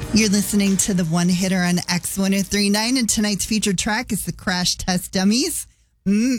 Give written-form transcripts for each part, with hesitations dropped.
You're listening to the One Hitter on X1039, and tonight's featured track is the Crash Test Dummies. Now,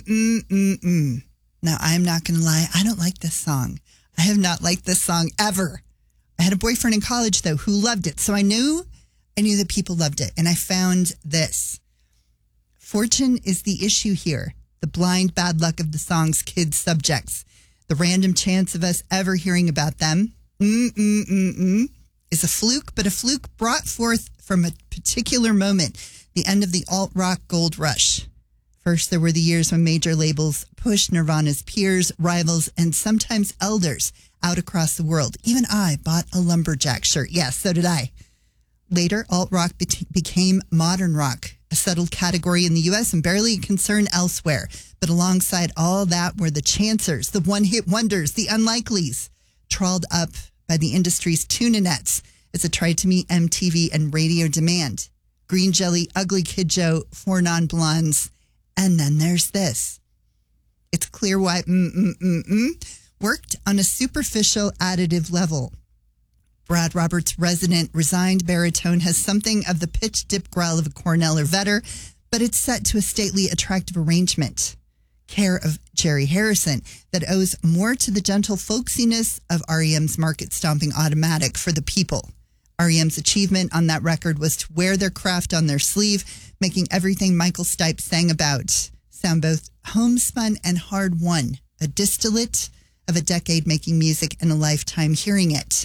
I'm not going to lie. I don't like this song. I have not liked this song ever. I had a boyfriend in college, though, who loved it. So I knew that people loved it. And I found this. Fortune is the issue here. The blind bad luck of the song's kids' subjects. The random chance of us ever hearing about them. Is a fluke, but a fluke brought forth from a particular moment, the end of the alt-rock gold rush. First, there were the years when major labels pushed Nirvana's peers, rivals, and sometimes elders out across the world. Even I bought a lumberjack shirt. Yes, so did I. Later, alt-rock became modern rock, a settled category in the U.S. and barely a concern elsewhere. But alongside all that were the chancers, the one-hit wonders, the unlikelies, trawled up by the industry's tuna-nets as it tried to meet MTV and radio demand. Green Jelly, Ugly Kid Joe, Four Non-Blondes, and then there's this. It's clear why worked on a superficial additive level. Brad Roberts' resonant, resigned baritone has something of the pitch-dip growl of a Cornell or Vedder, but it's set to a stately, attractive arrangement. Care of Jerry Harrison that owes more to the gentle folksiness of R.E.M's market-stomping Automatic for the people. R.E.M's achievement on that record was to wear their craft on their sleeve, making everything Michael Stipe sang about sound both homespun and hard-won, a distillate of a decade making music and a lifetime hearing it.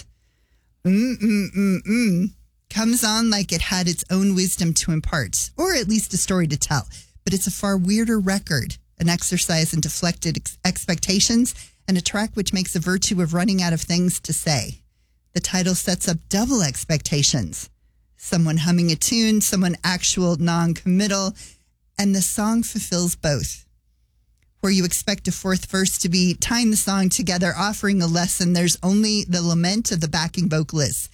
Comes on like it had its own wisdom to impart, or at least a story to tell, but it's a far weirder record. An exercise in deflected expectations, and a track which makes a virtue of running out of things to say. The title sets up double expectations. Someone humming a tune, someone actual non-committal, and the song fulfills both. Where you expect a fourth verse to be tying the song together, offering a lesson, there's only the lament of the backing vocalist.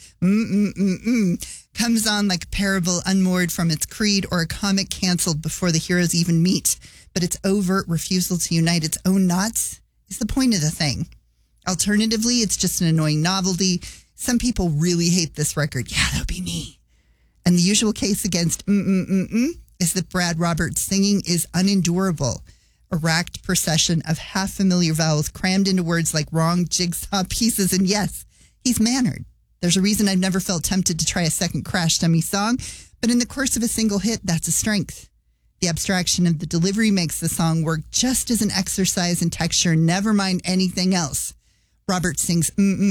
Comes on like a parable unmoored from its creed or a comic canceled before the heroes even meet. But its overt refusal to unite its own knots is the point of the thing. Alternatively, it's just an annoying novelty. Some people really hate this record. Yeah, that would be me. And the usual case against is that Brad Roberts' singing is unendurable. A racked procession of half-familiar vowels crammed into words like wrong jigsaw pieces. And yes, he's mannered. There's a reason I've never felt tempted to try a second Crash Dummy song, but in the course of a single hit, that's a strength. The abstraction of the delivery makes the song work just as an exercise in texture, never mind anything else. Robert sings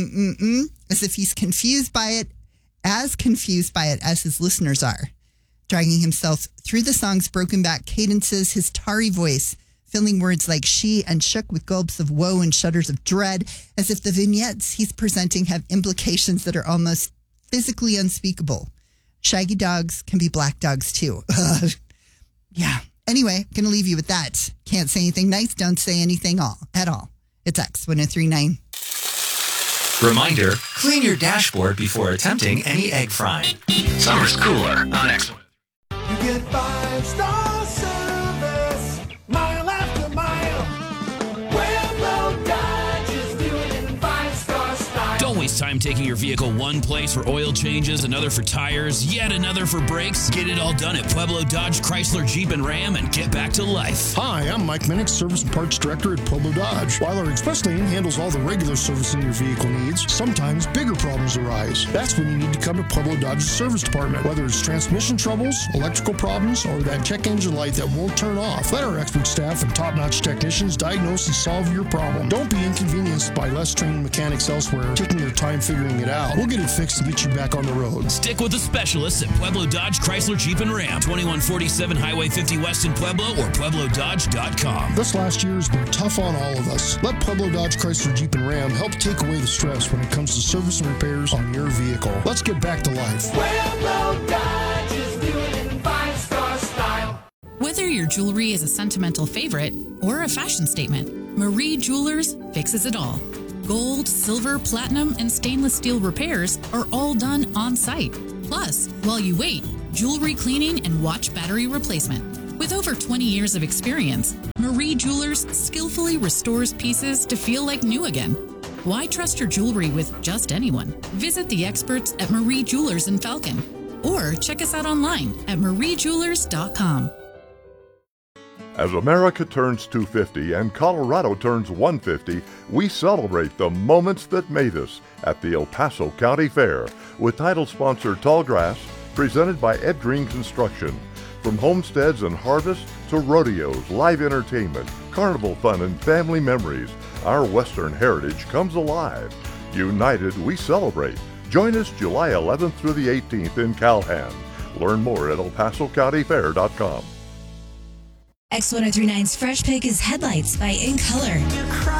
as if he's confused by it as his listeners are, dragging himself through the song's broken back cadences, his tarry voice filling words like she and shook with gulps of woe and shudders of dread, as if the vignettes he's presenting have implications that are almost physically unspeakable. Shaggy dogs can be black dogs too. Yeah. Anyway, going to leave you with that. Can't say anything nice. Don't say anything at all. It's X1039. Reminder, clean your dashboard before attempting any egg frying. Summer's cooler on X1039. You get 5-star service, mile after mile. Pueblo Dodge is doing it in 5-star style. Don't waste time taking your vehicle one place for oil changes, another for tires, yet another for brakes. Get it all done at Pueblo Dodge, Chrysler, Jeep, and Ram and get back to life. Hi, I'm Mike Minnick, Service and Parts Director at Pueblo Dodge. While our express lane handles all the regular servicing your vehicle needs, sometimes bigger problems arise. That's when you need to come to Pueblo Dodge's service department. Whether it's transmission troubles, electrical problems, or that check engine light that won't turn off, let our expert staff and top-notch technicians diagnose and solve your problem. Don't be inconvenienced by less trained mechanics elsewhere taking their time figuring it out. We'll get it fixed and get you back on the road. Stick with the specialists at Pueblo Dodge, Chrysler, Jeep, and Ram. 2147 Highway 50 West in Pueblo or PuebloDodge.com. This last year has been tough on all of us. Let Pueblo Dodge, Chrysler, Jeep, and Ram help take away the stress when it comes to service and repairs on your vehicle. Let's get back to life. Pueblo Dodge is doing it in 5-star style. Whether your jewelry is a sentimental favorite or a fashion statement, Marie Jewelers fixes it all. Gold, silver, platinum, and stainless steel repairs are all done on site. Plus, while you wait, jewelry cleaning and watch battery replacement. With over 20 years of experience, Marie Jewelers skillfully restores pieces to feel like new again. Why trust your jewelry with just anyone? Visit the experts at Marie Jewelers in Falcon or check us out online at mariejewelers.com. As America turns 250 and Colorado turns 150, we celebrate the moments that made us at the El Paso County Fair with title sponsor Tallgrass, presented by Ed Green Construction. From homesteads and harvests to rodeos, live entertainment, carnival fun, and family memories, our Western heritage comes alive. United, we celebrate. Join us July 11th through the 18th in Calhan. Learn more at ElPasoCountyFair.com. X1039's Fresh Pick is headlights by In Color.